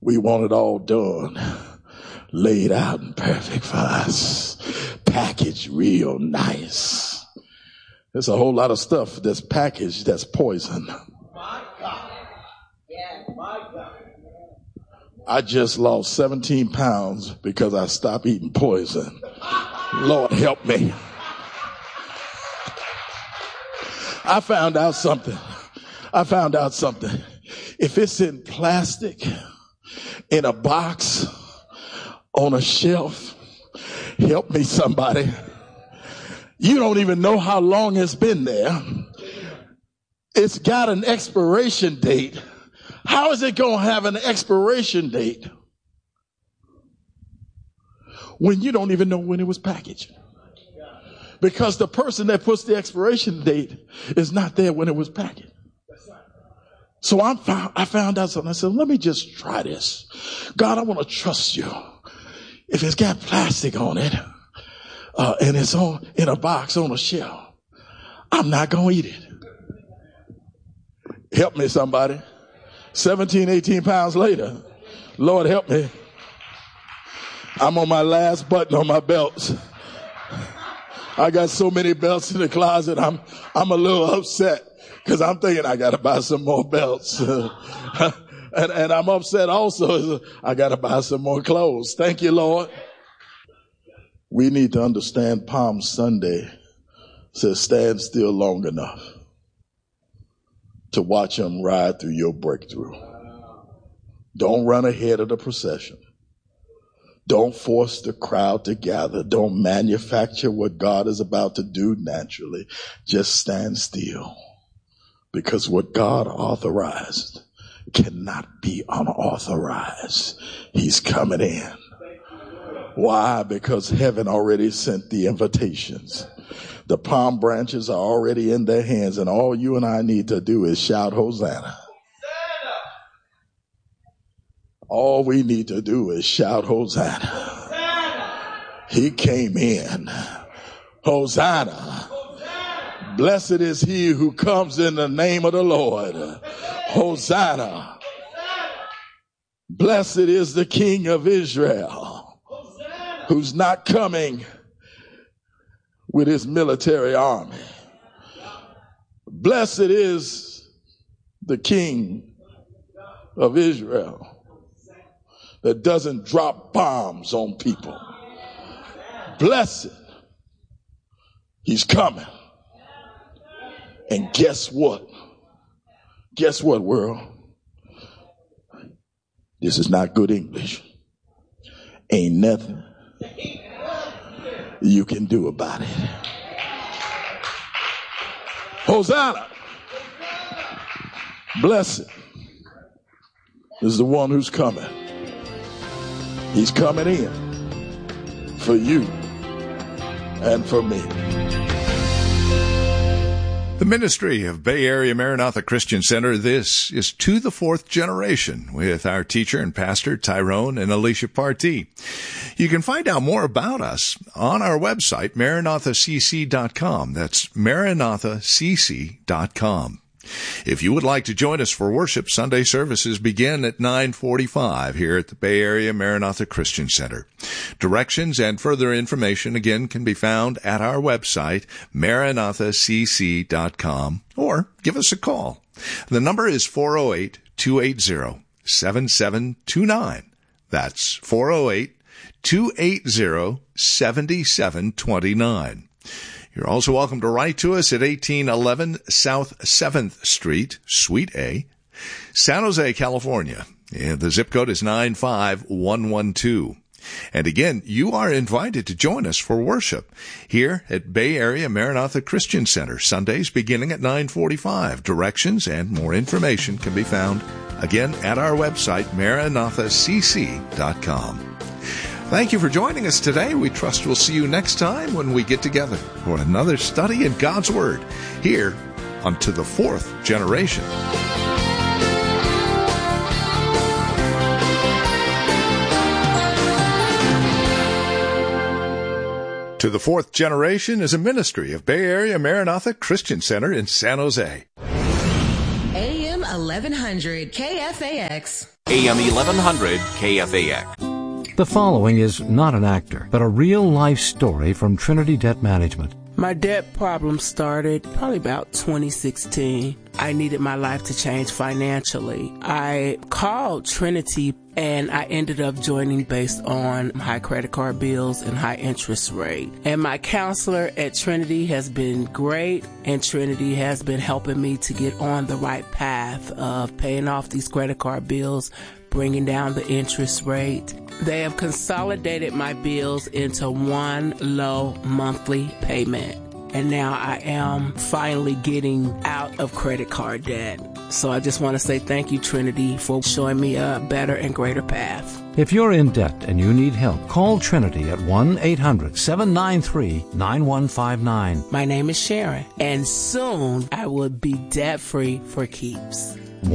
We want it all done, laid out and perfect for us, packaged real nice. There's a whole lot of stuff that's packaged that's poison. My God. Yeah, my God. I just lost 17 pounds because I stopped eating poison. Lord help me. I found out something. If it's in plastic, in a box, on a shelf, help me somebody. You don't even know how long it's been there. It's got an expiration date. How is it going to have an expiration date when you don't even know when it was packaged? Because the person that puts the expiration date is not there when it was packaged. So I found out something. I said, let me just try this. God, I want to trust you. If it's got plastic on it, and it's in a box on a shelf, I'm not going to eat it. Help me, somebody. 17, 18 pounds later, Lord help me. I'm on my last button on my belts. I got so many belts in the closet, I'm a little upset because I'm thinking I got to buy some more belts. And I'm upset also. I got to buy some more clothes. Thank you, Lord. We need to understand Palm Sunday says stand still long enough to watch him ride through your breakthrough. Don't run ahead of the procession. Don't force the crowd to gather. Don't manufacture what God is about to do naturally. Just stand still, because what God authorized cannot be unauthorized. He's coming in. Why? Because heaven already sent the invitations. The palm branches are already in their hands, and all you and I need to do is shout Hosanna. All we need to do is shout Hosanna. He came in. Hosanna. Blessed is he who comes in the name of the Lord. Hosanna. Blessed is the King of Israel, who's not coming with his military army. Blessed is the King of Israel that doesn't drop bombs on people. Blessed. He's coming. And guess what? Guess what, world? This is not good English. Ain't nothing you can do about it. Hosanna. Blessed is the one who's coming. He's coming in for you and for me. The ministry of Bay Area Maranatha Christian Center, this is To the Fourth Generation with our teacher and pastor Tyrone and Alicia Partee. You can find out more about us on our website, MaranathaCC.com. That's MaranathaCC.com. If you would like to join us for worship, Sunday services begin at 9:45 here at the Bay Area Maranatha Christian Center. Directions and further information, again, can be found at our website, MaranathaCC.com, or give us a call. The number is 408-280-7729. That's 408-280-7729. You're also welcome to write to us at 1811 South 7th Street, Suite A, San Jose, California. And the zip code is 95112. And again, you are invited to join us for worship here at Bay Area Maranatha Christian Center, Sundays beginning at 9:45. Directions and more information can be found, again, at our website, MaranathaCC.com. Thank you for joining us today. We trust we'll see you next time when we get together for another study in God's Word here on To the Fourth Generation. To the Fourth Generation is a ministry of Bay Area Maranatha Christian Center in San Jose. AM 1100 KFAX. AM 1100 KFAX. The following is not an actor, but a real-life story from Trinity Debt Management. My debt problem started probably about 2016. I needed my life to change financially. I called Trinity and I ended up joining based on high credit card bills and high interest rate. And my counselor at Trinity has been great, and Trinity has been helping me to get on the right path of paying off these credit card bills, bringing down the interest rate. They have consolidated my bills into one low monthly payment. And now I am finally getting out of credit card debt. So I just want to say thank you, Trinity, for showing me a better and greater path. If you're in debt and you need help, call Trinity at 1-800-793-9159. My name is Sharon, and soon I will be debt-free for keeps.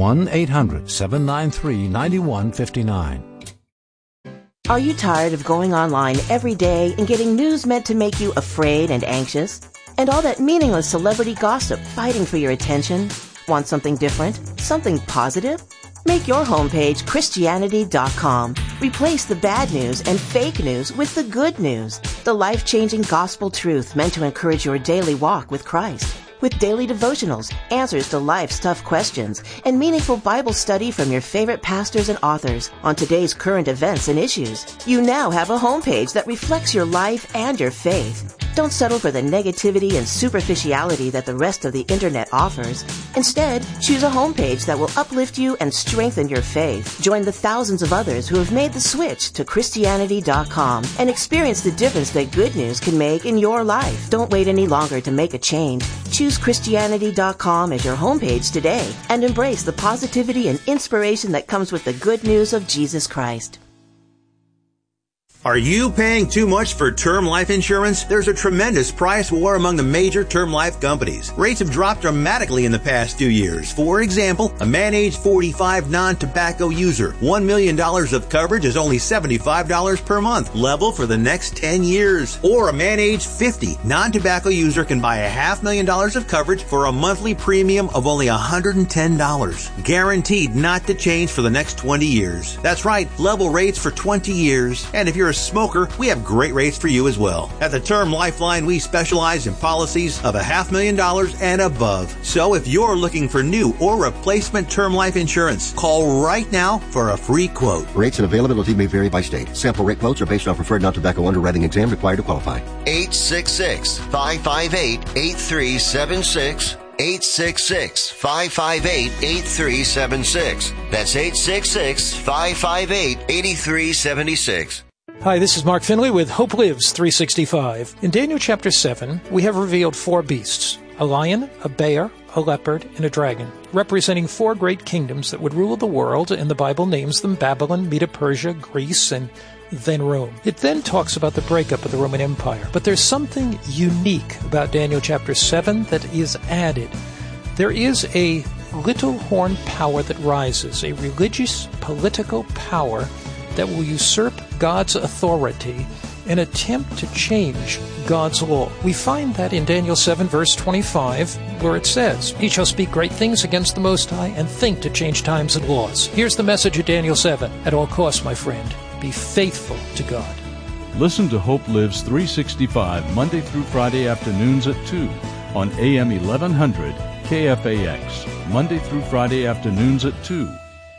1-800-793-9159. Are you tired of going online every day and getting news meant to make you afraid and anxious? And all that meaningless celebrity gossip fighting for your attention? Want something different? Something positive? Make your homepage Christianity.com. Replace the bad news and fake news with the good news. The life-changing gospel truth meant to encourage your daily walk with Christ. With daily devotionals, answers to life's tough questions, and meaningful Bible study from your favorite pastors and authors on today's current events and issues. You now have a homepage that reflects your life and your faith. Don't settle for the negativity and superficiality that the rest of the internet offers. Instead, choose a homepage that will uplift you and strengthen your faith. Join the thousands of others who have made the switch to Christianity.com and experience the difference that good news can make in your life. Don't wait any longer to make a change. Choose Christianity.com as your homepage today and embrace the positivity and inspiration that comes with the good news of Jesus Christ. Are you paying too much for term life insurance? There's a tremendous price war among the major term life companies. Rates have dropped dramatically in the past 2 years. For example, a man age 45 non-tobacco user, $1 million of coverage is only $75 per month, level for the next 10 years. Or a man age 50 non-tobacco user can buy $500,000 of coverage for a monthly premium of only $110. Guaranteed not to change for the next 20 years. That's right, level rates for 20 years. And if you're a smoker, we have great rates for you as well. At the Term Lifeline, we specialize in policies of $500,000 and above. So if you're looking for new or replacement term life insurance, call right now for a free quote. Rates and availability may vary by state. Sample rate quotes are based on preferred non-tobacco underwriting exam required to qualify. 866-558-8376. 866-558-8376. That's 866-558-8376. Hi, this is Mark Finley with Hope Lives 365. In Daniel chapter 7, we have revealed 4 beasts: a lion, a bear, a leopard, and a dragon, representing 4 great kingdoms that would rule the world, and the Bible names them Babylon, Medo-Persia, Greece, and then Rome. It then talks about the breakup of the Roman Empire. But there's something unique about Daniel chapter 7 that is added. There is a little horn power that rises, a religious, political power that will usurp God's authority and attempt to change God's law. We find that in Daniel 7, verse 25, where it says, "He shall speak great things against the Most High and think to change times and laws." Here's the message of Daniel 7. At all costs, my friend, be faithful to God. Listen to Hope Lives 365 Monday through Friday afternoons at 2 on AM 1100 KFAX. Monday through Friday afternoons at 2.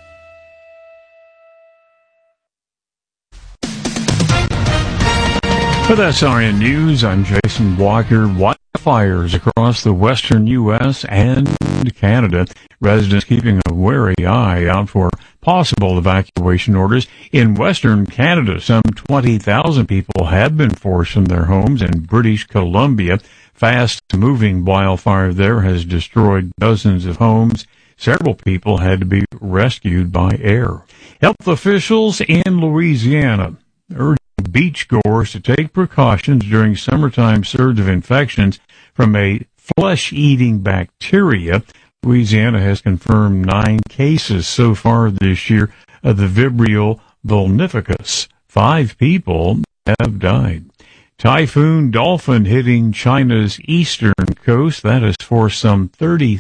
With SRN News, I'm Jason Walker. Wildfires across the western U.S. and Canada. Residents keeping a wary eye out for possible evacuation orders. In western Canada, some 20,000 people have been forced from their homes in British Columbia. Fast-moving wildfire there has destroyed dozens of homes. Several people had to be rescued by air. Health officials in Louisiana urge beachgoers to take precautions during summertime surge of infections from a flesh-eating bacteria. Louisiana has confirmed 9 cases so far this year of the Vibrio vulnificus. 5 people have died. Typhoon Dolphin hitting China's eastern coast. That is for some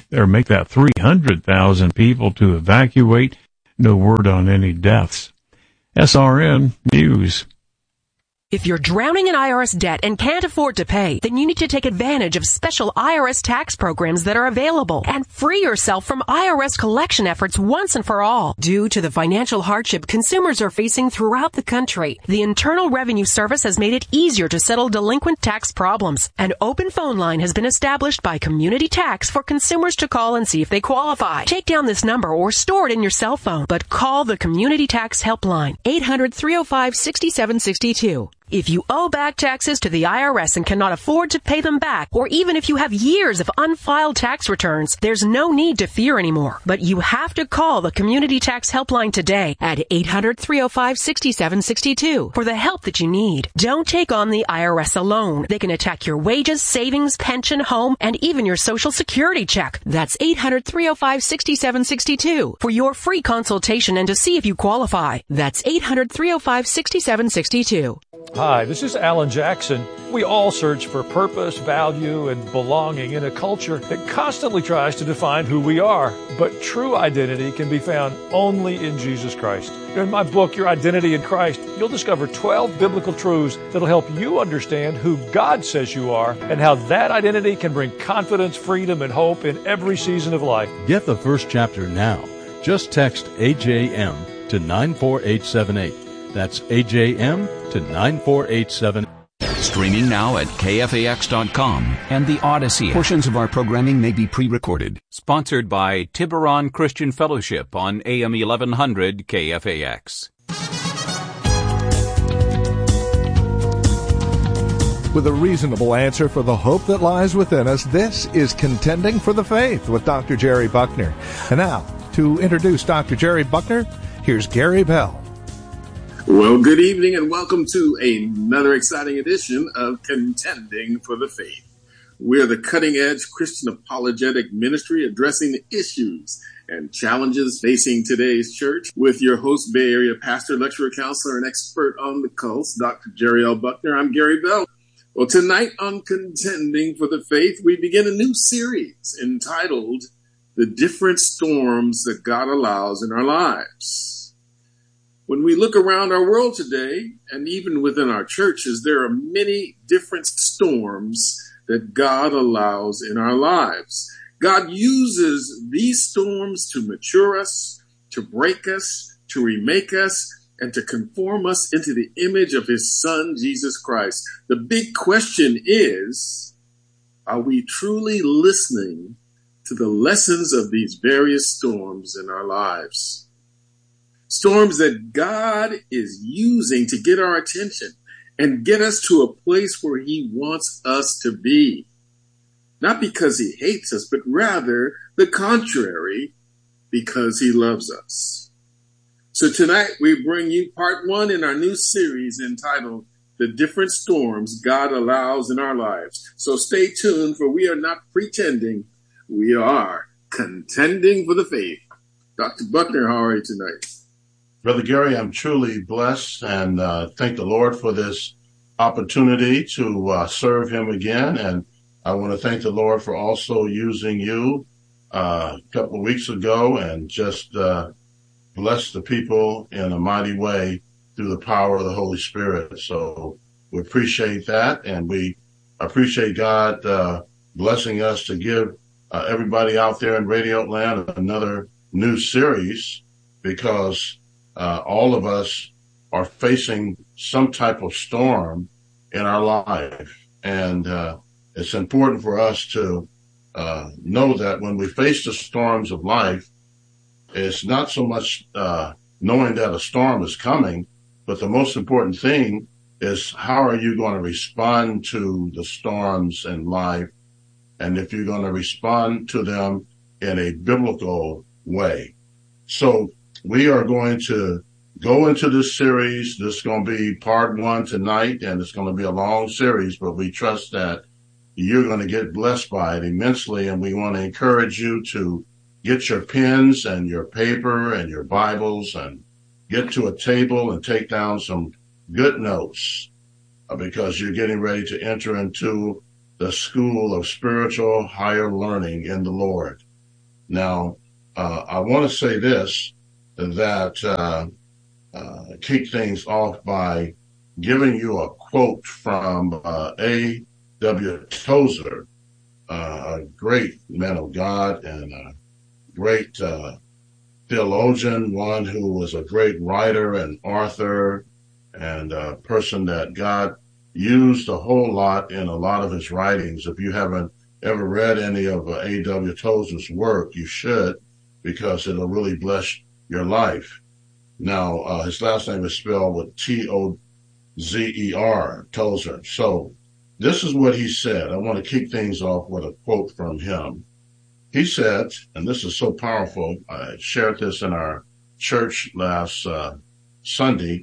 300,000 people to evacuate. No word on any deaths. SRN News. If you're drowning in IRS debt and can't afford to pay, then you need to take advantage of special IRS tax programs that are available and free yourself from IRS collection efforts once and for all. Due to the financial hardship consumers are facing throughout the country, the Internal Revenue Service has made it easier to settle delinquent tax problems. An open phone line has been established by Community Tax for consumers to call and see if they qualify. Take down this number or store it in your cell phone, but call the Community Tax Helpline, 800-305-6762. If you owe back taxes to the IRS and cannot afford to pay them back, or even if you have years of unfiled tax returns, there's no need to fear anymore. But you have to call the Community Tax Helpline today at 800-305-6762 for the help that you need. Don't take on the IRS alone. They can attack your wages, savings, pension, home, and even your Social Security check. That's 800-305-6762 for your free consultation and to see if you qualify. That's 800-305-6762. Hi, this is Alan Jackson. We all search for purpose, value, and belonging in a culture that constantly tries to define who we are. But true identity can be found only in Jesus Christ. In my book, Your Identity in Christ, you'll discover 12 biblical truths that'll help you understand who God says you are and how that identity can bring confidence, freedom, and hope in every season of life. Get the first chapter now. Just text AJM to 94878. That's AJM to 94878. Streaming now at KFAX.com and the Odyssey. Portions of our programming may be pre-recorded. Sponsored by Tiburon Christian Fellowship on AM 1100 KFAX. With a reasonable answer for the hope that lies within us, this is Contending for the Faith with Dr. Jerry Buckner. And now, to introduce Dr. Jerry Buckner, here's Gary Bell. Well, good evening and welcome to another exciting edition of Contending for the Faith. We're the cutting-edge Christian apologetic ministry addressing the issues and challenges facing today's church with your host, Bay Area pastor, lecturer, counselor, and expert on the cults, Dr. Jerry L. Buckner. I'm Gary Bell. Well, tonight on Contending for the Faith, we begin a new series entitled The Different Storms That God Allows in Our Lives. When we look around our world today, and even within our churches, there are many different storms that God allows in our lives. God uses these storms to mature us, to break us, to remake us, and to conform us into the image of his Son, Jesus Christ. The big question is, are we truly listening to the lessons of these various storms in our lives? Storms that God is using to get our attention and get us to a place where he wants us to be. Not because he hates us, but rather the contrary, because he loves us. So tonight we bring you part one in our new series entitled The Different Storms God Allows in Our Lives. So stay tuned, for we are not pretending, we are contending for the faith. Dr. Buckner, how are you tonight? Brother Gary, I'm truly blessed and thank the Lord for this opportunity to serve him again. And I want to thank the Lord for also using you a couple of weeks ago and just bless the people in a mighty way through the power of the Holy Spirit. So we appreciate that, and we appreciate God blessing us to give everybody out there in Radio Land another new series, because all of us are facing some type of storm in our life. And it's important for us to know that when we face the storms of life, it's not so much knowing that a storm is coming, but the most important thing is how are you going to respond to the storms in life, and if you're going to respond to them in a biblical way. So we are going to go into this series. This is going to be part one tonight, and it's going to be a long series, but we trust that you're going to get blessed by it immensely, and we want to encourage you to get your pens and your paper and your Bibles and get to a table and take down some good notes. because you're getting ready to enter into the school of spiritual higher learning in the Lord. Now, I want to say this, that kick things off by giving you a quote from A.W. Tozer, a great man of God and a great theologian, one who was a great writer and author, and a person that God used a whole lot in a lot of his writings. If you haven't ever read any of A.W. Tozer's work, you should, because it'll really bless your life. Now, his last name is spelled with T-O-Z-E-R, Tozer. So this is what he said. I want to kick things off with a quote from him. He said, and this is so powerful, I shared this in our church last Sunday.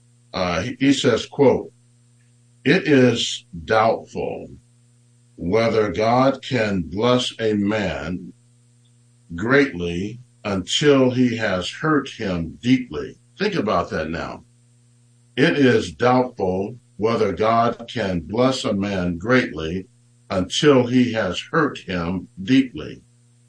He says, quote, "It is doubtful whether God can bless a man greatly until he has hurt him deeply." Think about that now. It is doubtful whether God can bless a man greatly until he has hurt him deeply.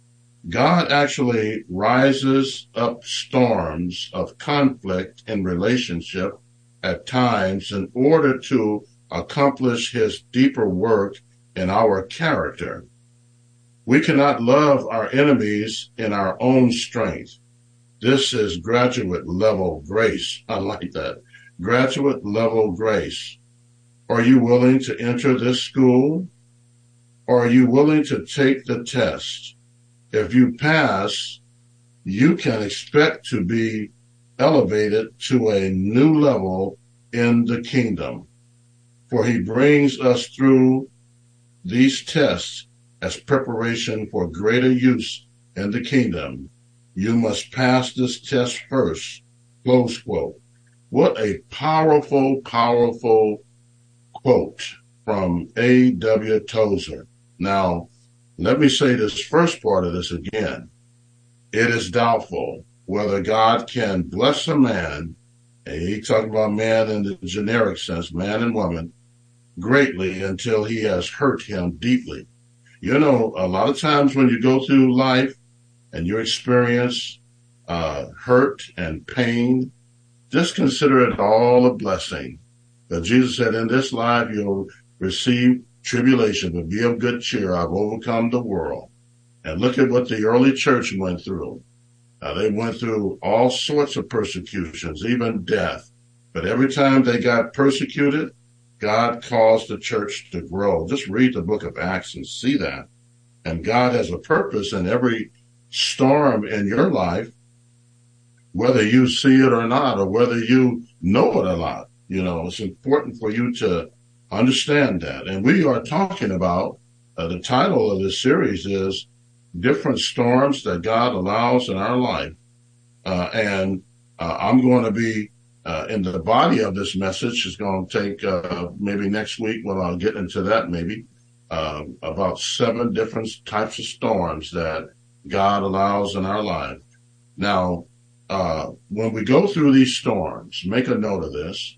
God actually rises up storms of conflict in relationship at times in order to accomplish his deeper work in our character. We cannot love our enemies in our own strength. This is graduate level grace. I like that. Graduate level grace. Are you willing to enter this school? Or are you willing to take the test? If you pass, you can expect to be elevated to a new level in the kingdom. For he brings us through these tests as preparation for greater use in the kingdom. You must pass this test first. Close quote. What a powerful, powerful quote from A.W. Tozer. Now, let me say this first part of this again. It is doubtful whether God can bless a man, and he's talking about man in the generic sense, man and woman, greatly until he has hurt him deeply. You know, a lot of times when you go through life and you experience hurt and pain, just consider it all a blessing. But Jesus said, in this life you'll receive tribulation, but be of good cheer. I've overcome the world. And look at what the early church went through. They went through all sorts of persecutions, even death. But every time they got persecuted, God caused the church to grow. Just read the book of Acts and see that. And God has a purpose in every storm in your life, whether you see it or not, or whether you know it or not. You know, it's important for you to understand that. And we are talking about, the title of this series is Different Storms That God Allows in Our Life. And I'm going to be in the body of this message. It's going to take maybe next week, well, I'll get into that maybe, about 7 different types of storms that God allows in our life. Now, when we go through these storms, make a note of this.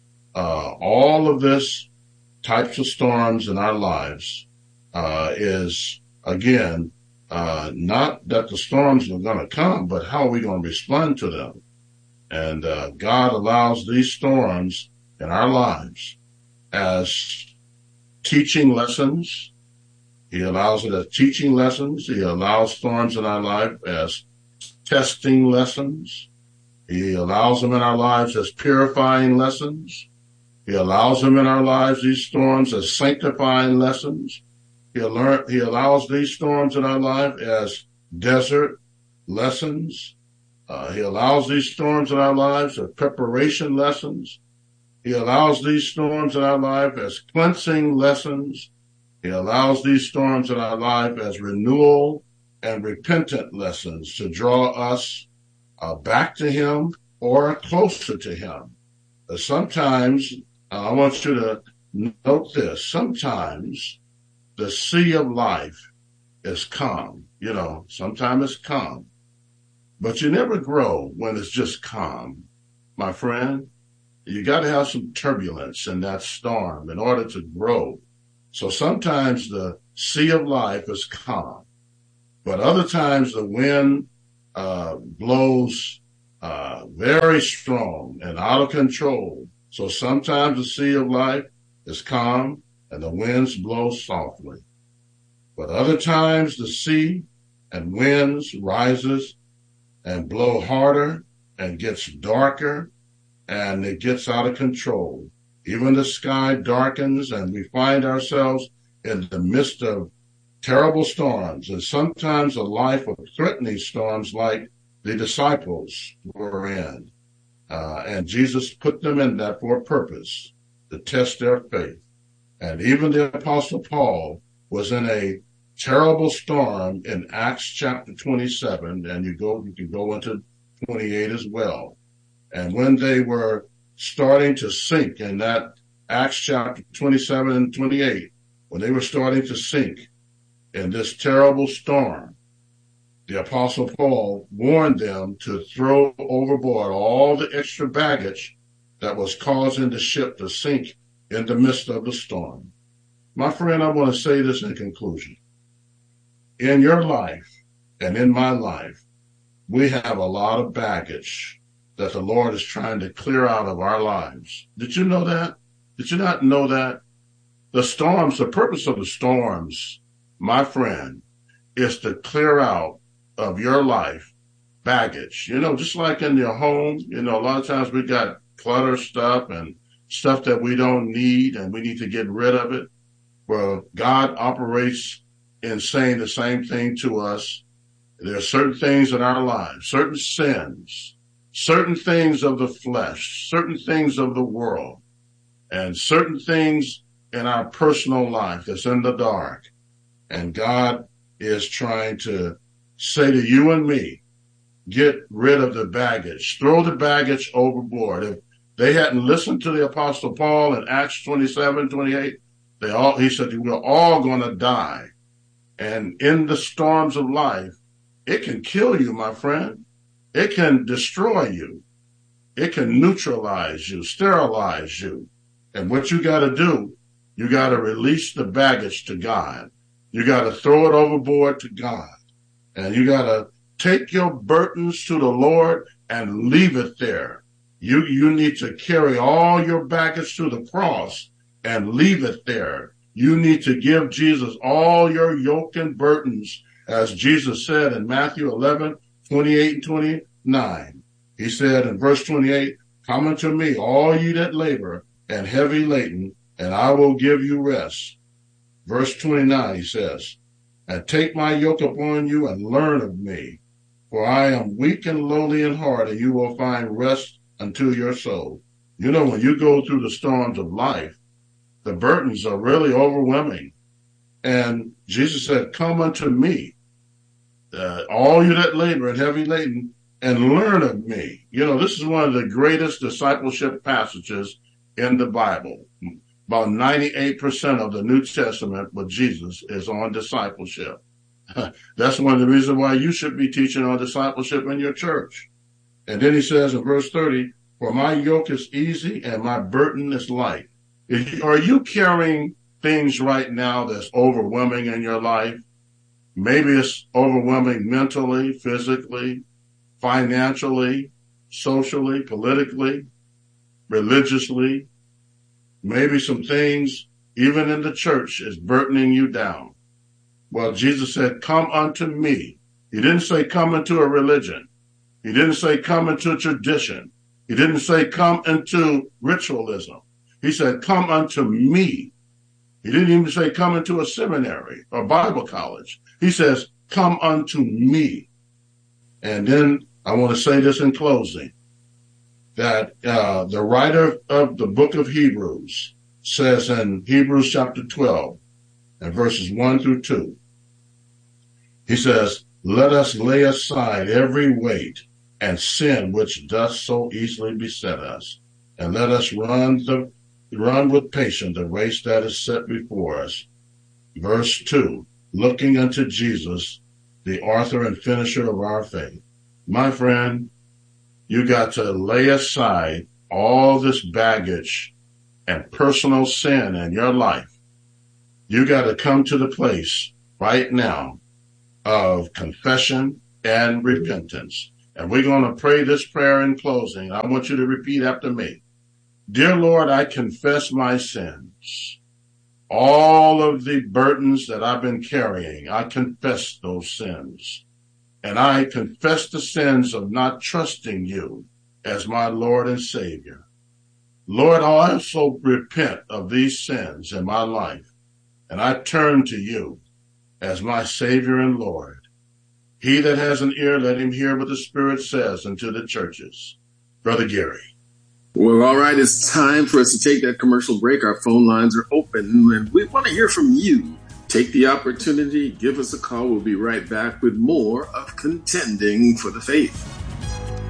All of this types of storms in our lives is, again, not that the storms are going to come, but how are we going to respond to them? And God allows these storms in our lives as teaching lessons. He allows it as teaching lessons. He allows storms in our life as testing lessons. He allows them in our lives as purifying lessons. He allows them in our lives, these storms, as sanctifying lessons. He allows these storms in our life as desert lessons. He allows these storms in our lives as preparation lessons. He allows these storms in our life as cleansing lessons. He allows these storms in our life as renewal and repentant lessons to draw us back to him or closer to him. Sometimes, I want you to note this, sometimes the sea of life is calm. You know, sometimes it's calm. But you never grow when it's just calm, my friend. You got to have some turbulence in that storm in order to grow. So sometimes the sea of life is calm, but other times the wind blows very strong and out of control. So sometimes the sea of life is calm and the winds blow softly. But other times the sea and winds rises and blow harder and gets darker and it gets out of control. Even the sky darkens and we find ourselves in the midst of terrible storms and sometimes a life of threatening storms like the disciples were in. And Jesus put them in that for a purpose, to test their faith. And even the Apostle Paul was in a terrible storm in Acts chapter 27, and you can go into 28 as well. And when they were starting to sink in that Acts chapter 27 and 28, when they were starting to sink in this terrible storm, the Apostle Paul warned them to throw overboard all the extra baggage that was causing the ship to sink in the midst of the storm. My friend, I want to say this in conclusion. In your life and in my life, we have a lot of baggage that the Lord is trying to clear out of our lives. Did you know that? Did you not know that? The storms, the purpose of the storms, my friend, is to clear out of your life baggage. You know, just like in your home, you know, a lot of times we got clutter stuff and stuff that we don't need and we need to get rid of it. Well, God operates in saying the same thing to us. There are certain things in our lives, certain sins, certain things of the flesh, certain things of the world, and certain things in our personal life that's in the dark. And God is trying to say to you and me, get rid of the baggage, throw the baggage overboard. If they hadn't listened to the Apostle Paul in Acts 27, 28, he said, we're all going to die. And in the storms of life, it can kill you, my friend. It can destroy you. It can neutralize you, sterilize you. And what you got to do, you got to release the baggage to God. You got to throw it overboard to God. And you got to take your burdens to the Lord and leave it there. You need to carry all your baggage to the cross and leave it there. You need to give Jesus all your yoke and burdens, as Jesus said in Matthew 11, 28 and 29. He said in verse 28, come unto me, all ye that labor and heavy laden, and I will give you rest. Verse 29, he says, and take my yoke upon you and learn of me, for I am weak and lowly in heart, and you will find rest unto your soul. You know, when you go through the storms of life, the burdens are really overwhelming. And Jesus said, come unto me, all you that labor and heavy laden, and learn of me. You know, this is one of the greatest discipleship passages in the Bible. About 98% of the New Testament with Jesus is on discipleship. That's one of the reasons why you should be teaching on discipleship in your church. And then he says in verse 30, for my yoke is easy and my burden is light. Are you carrying things right now that's overwhelming in your life? Maybe it's overwhelming mentally, physically, financially, socially, politically, religiously. Maybe some things, even in the church, is burdening you down. Well, Jesus said, come unto me. He didn't say come into a religion. He didn't say come into a tradition. He didn't say come into ritualism. He said, come unto me. He didn't even say come into a seminary or Bible college. He says, come unto me. And then I want to say this in closing, that the writer of the book of Hebrews says in Hebrews chapter 12 and verses 1 through 2, he says, let us lay aside every weight and sin which doth so easily beset us, and let us run with patience the race that is set before us. Verse 2, looking unto Jesus, the author and finisher of our faith. My friend, you got to lay aside all this baggage and personal sin in your life, you got to come to the place right now of confession and repentance. And we're going to pray this prayer in closing. I want you to repeat after me. Dear Lord, I confess my sins. All of the burdens that I've been carrying, I confess those sins. And I confess the sins of not trusting you as my Lord and Savior. Lord, I also repent of these sins in my life, and I turn to you as my Savior and Lord. He that has an ear, let him hear what the Spirit says unto the churches. Brother Gary. Well, all right, it's time for us to take that commercial break. Our phone lines are open, and we want to hear from you. Take the opportunity, give us a call. We'll be right back with more of Contending for the Faith.